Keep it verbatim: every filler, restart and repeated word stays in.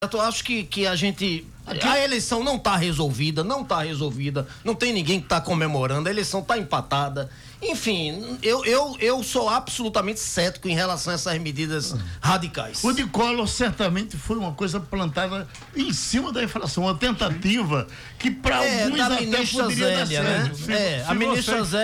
Eu acho que, que a gente... A eleição não está resolvida, não está resolvida, não tem ninguém que está comemorando, a eleição está empatada. Enfim, eu, eu, eu sou absolutamente cético em relação a essas medidas radicais. O de Collor certamente foi uma coisa plantada em cima da inflação, uma tentativa que para é, alguns da até ministra poderia Zélia, dar certo. né? Se, é, se a ministra você... Zélia